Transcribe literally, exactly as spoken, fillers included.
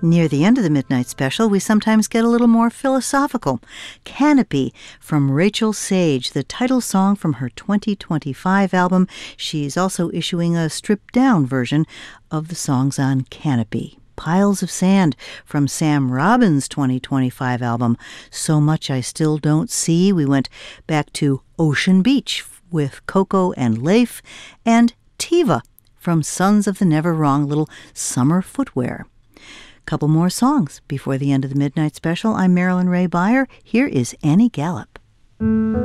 Near the end of the Midnight Special, we sometimes get a little more philosophical. Canopy from Rachel Sage, the title song from her twenty twenty-five album. She's also issuing a stripped-down version of the songs on Canopy. Piles of Sand from Sam Robbins' twenty twenty-five album, So Much I Still Don't See. We went back to Ocean Beach with Coco and Leif, and Tiva from Sons of the Never Wrong, little summer footwear. Couple more songs before the end of the Midnight Special. I'm Marilyn Ray Beyer. Here is Annie Gallup.